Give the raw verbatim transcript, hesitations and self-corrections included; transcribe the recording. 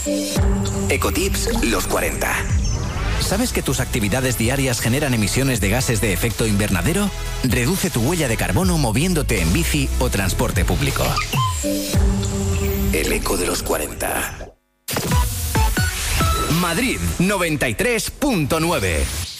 Ecotips los cuarenta. ¿Sabes que tus actividades diarias generan emisiones de gases de efecto invernadero? Reduce tu huella de carbono moviéndote en bici o transporte público. El eco de los cuarenta. Madrid noventa y tres punto nueve.